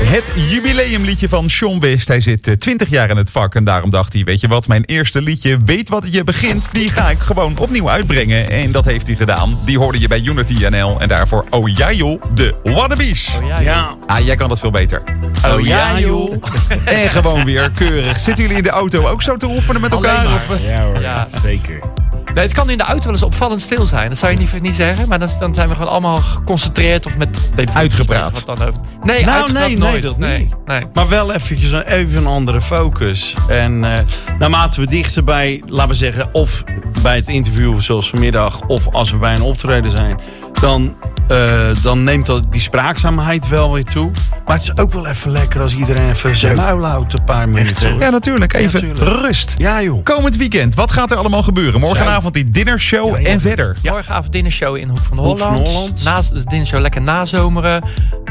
Het jubileumliedje van Sean West. Hij zit 20 jaar in het vak en daarom dacht hij... weet je wat, mijn eerste liedje, Weet wat je begint... die ga ik gewoon opnieuw uitbrengen. En dat heeft hij gedaan. Die hoorde je bij Unity NL. En daarvoor, oh ja joh, de Wannabes. Oh ja, Ja. Ah, jij kan dat veel beter. Oh ja joh. En gewoon weer keurig. Zitten jullie in de auto ook zo te oefenen met elkaar? Alleen Of? Ja hoor, Ja. zeker. Nee, het kan in de auto wel eens opvallend stil zijn. Dat zou je niet zeggen. Maar dan zijn we gewoon allemaal geconcentreerd of met... Uitgepraat. Wat dan ook. Nee, Nou, uitgepraat nee, nooit. dat nee, niet. nee. Maar wel eventjes even een andere focus. En naarmate we dichterbij, laten we zeggen, of bij het interview zoals vanmiddag, of als we bij een optreden zijn, dan neemt die spraakzaamheid wel weer toe. Maar het is ook wel even lekker als iedereen even zijn muil houdt een paar minuten. Ja, natuurlijk. Even natuurlijk. rust. Ja joh. Komend weekend, wat gaat er allemaal gebeuren? Morgenavond die dinnershow en verder. Ja. Morgenavond dinnershow in Hoek van Hoek van Holland. Holland. De dinnershow lekker nazomeren.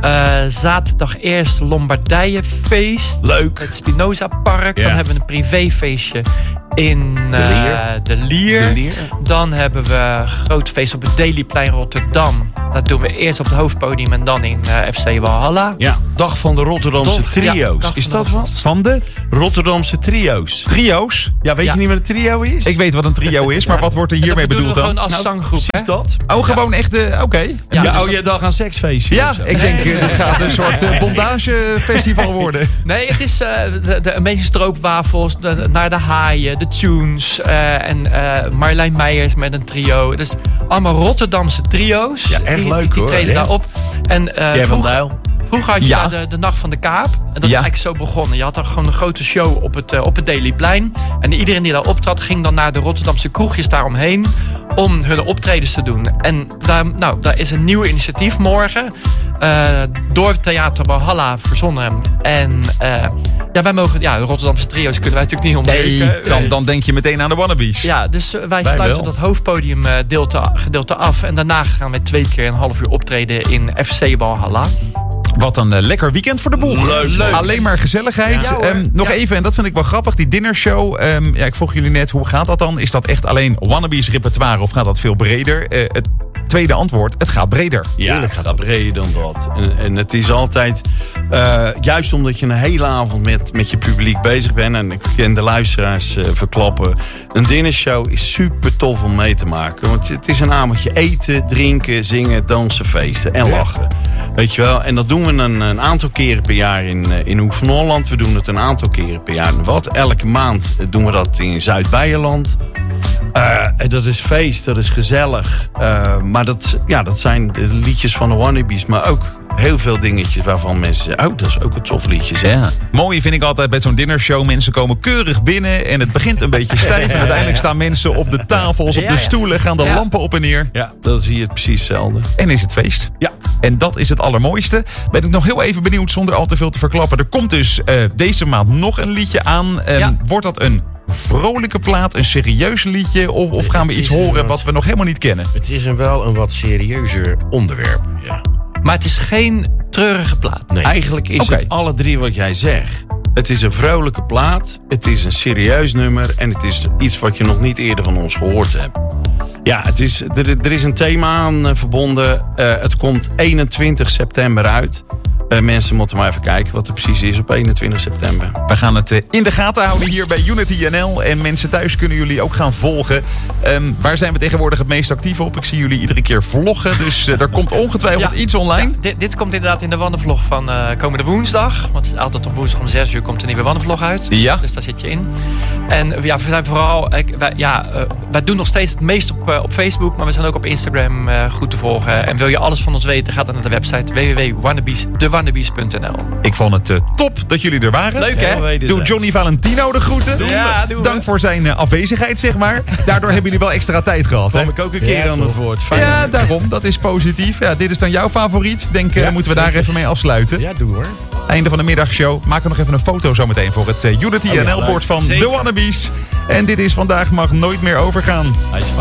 Zaterdag eerst Lombardijenfeest. Leuk. Het Spinoza Park. Ja. Dan hebben we een privéfeestje in De Lier. De Lier. Dan hebben we een groot feest op het Dailyplein Rotterdam. Dat doen we eerst op het hoofdpodium en dan in FC Walhalla. Ja, dag van de Rotterdamse trio's. dag Is van dat de wat? Van de Rotterdamse trio's. trio's. Ja, weet Ja. je niet wat een trio is? Ik weet wat een trio is, maar wat wordt er En hiermee dat bedoelen bedoeld we dan? gewoon als zanggroep. Precies hè? dat. Oh, gewoon echt de... Oké. Ja, Ja, dus oh, jij dacht aan seksfeestje. Ja, of zo. ik denk dit gaat een soort bondagefestival worden. Nee, het is een beetje stroopwafels, naar de haaien, de tunes en Marlijn Meijers met een trio. Dus allemaal Rotterdamse trio's. Ja, echt leuk, die hoor. treden Ja. daar op. En Jij van Dijl. vroeger had je Ja. daar de Nacht van de Kaap. En dat is Ja. eigenlijk zo begonnen. Je had daar gewoon een grote show op het Dailyplein. En iedereen die daar optrad ging dan naar de Rotterdamse kroegjes daaromheen om hun optredens te doen. En daar is een nieuw initiatief morgen. Door Theater Walhalla verzonnen. En wij mogen... Ja, de Rotterdamse trio's kunnen wij natuurlijk niet ontbreken. Nee, dan denk je meteen aan de Wannabes. Ja, dus wij Wij sluiten wel. dat hoofdpodium gedeelte af. En daarna gaan we 2 keer een half uur optreden in FC Walhalla. Wat een lekker weekend voor de boeg. Leuk. Alleen maar gezelligheid. Ja, hoor. Nog Ja. even, en dat vind ik wel grappig, die dinnershow. Ik vroeg jullie net, hoe gaat dat dan? Is dat echt alleen Wannabes repertoire of gaat dat veel breder? Het tweede antwoord, het gaat breder. Ja, het gaat breder dan dat. En het is altijd, juist omdat je een hele avond met je publiek bezig bent, en ik ken de luisteraars verklappen, een dinnershow is super tof om mee te maken. Want het is een avondje eten, drinken, zingen, dansen, feesten en lachen. Weet je wel? En dat doen we een aantal keren per jaar in Hoek van Holland. We doen het een aantal keren per jaar. Elke maand doen we dat in Zuid-Beierland. Dat is feest, dat is gezellig. Maar dat zijn de liedjes van de Wannabes. Maar ook heel veel dingetjes waarvan mensen zeggen, oh, dat is ook een tof liedje. Zeg. Ja. Mooi vind ik altijd bij zo'n dinnershow. Mensen komen keurig binnen en het begint een beetje stijf. En uiteindelijk staan mensen op de tafels, op de stoelen, gaan de lampen op en neer. Ja, dan zie je het precies hetzelfde. En is het feest. Ja. En dat is het allermooiste. Ben ik nog heel even benieuwd, zonder al te veel te verklappen. Er komt dus deze maand nog een liedje aan. Wordt dat een vrolijke plaat, een serieus liedje? Of gaan we het iets is horen inderdaad. wat we nog helemaal niet kennen? Het is wel een wat serieuzer onderwerp. Ja. Maar het is geen treurige plaat. Nee. Eigenlijk is Oké. het alle drie wat jij zegt. Het is een vrolijke plaat, het is een serieus nummer en het is iets wat je nog niet eerder van ons gehoord hebt. Ja, er is een thema aan verbonden. Het komt 21 september uit. Mensen moeten maar even kijken wat er precies is op 21 september. We gaan het in de gaten houden hier bij Unity NL. En mensen thuis kunnen jullie ook gaan volgen. Waar zijn we tegenwoordig het meest actief op? Ik zie jullie iedere keer vloggen. Dus er komt ongetwijfeld iets online. Ja, dit komt inderdaad in de wandelvlog van komende woensdag. Want het is altijd op woensdag om 6 uur komt een nieuwe wandelvlog uit. Ja. Dus daar zit je in. En we zijn vooral... wij doen nog steeds het meest op Facebook. Maar we zijn ook op Instagram goed te volgen. En wil je alles van ons weten, ga dan naar de website www.wannabes.nl. Ik vond het top dat jullie er waren. Leuk, hè? Doe Johnny Valentino de groeten. Doen we. Dank voor zijn afwezigheid, zeg maar. Daardoor hebben jullie wel extra tijd gehad, hè? Kom ik ook een keer aan het woord. Fijn. Ja, daarom. Dat is positief. Ja, dit is dan jouw favoriet. Ik denk, Ja, moeten we daar zeker. even mee afsluiten. Ja, doe hoor. Einde van de middagshow. Maak er nog even een foto zometeen voor het Unity ja, NL-bord van Zeker. The Wannabes. En dit is Vandaag Mag Nooit Meer Overgaan.